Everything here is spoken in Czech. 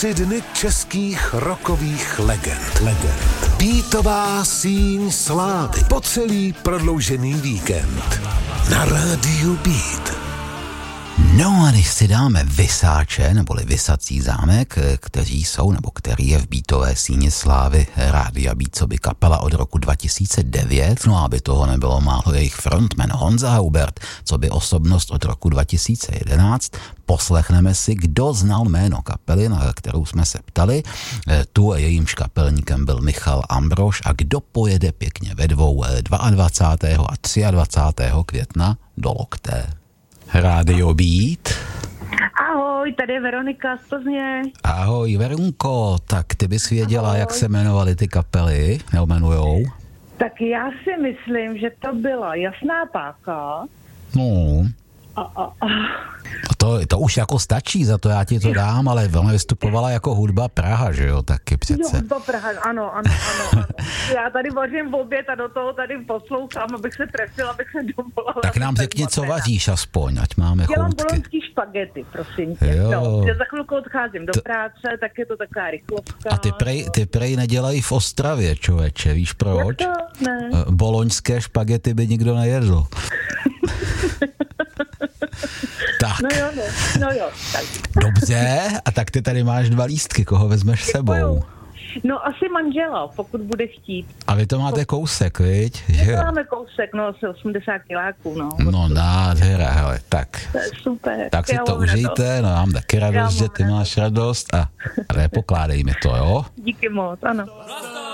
3 dny českých rockových legend. Beatová síň slávy po celý prodloužený víkend na rádiu Beat. No a když si dáme Vysáče, neboli Vysací zámek, který je v beatové síni slávy Rádia Beat coby kapela od roku 2009, no a aby toho nebylo málo, jejich frontman Honza Hubert, coby osobnost od roku 2011, poslechneme si, kdo znal jméno kapely, na kterou jsme se ptali. Tu jejímž kapelníkem byl Michal Ambrož a kdo pojede pěkně ve dvou 22. a 23. května do Lokté. Rádio Beat. Ahoj, tady je Veronika z Plzně. Ahoj, Verunko, tak ty bys věděla, ahoj, jak se jmenovaly ty kapely, nejmenujou? Tak já si myslím, že to byla Jasná páka. No. To už jako stačí, za to já ti to dám, ale ona vystupovala jako Hudba Praha, že jo, taky přece. Jo, Hudba Praha, ano. Já tady vařím v oběd a do toho tady poslouchám, abych se trefila, abych se dovolala. Tak nám řekni, co vaříš aspoň, ať máme choutky. Dělám bolonský špagety, prosím tě. Jo. Já za chvilku odcházím do práce, tak je to taková rychlovka. A ty prej nedělají v Ostravě, člověče, víš proč? Jak to? Ne. Boloňské špagety by nikdo nejedl. Tak. No jo. Tak. Dobře, a tak ty tady máš 2 lístky, koho vezmeš s sebou? No asi manžela, pokud bude chtít. A vy to máte kousek, viď? My to máme kousek, asi 80 kiláků, no. No nádhera, hele, tak. To je super. Tak si to užijte, no mám taky radost, že ty máš radost a nepokládej mi to, jo? Díky moc, ano.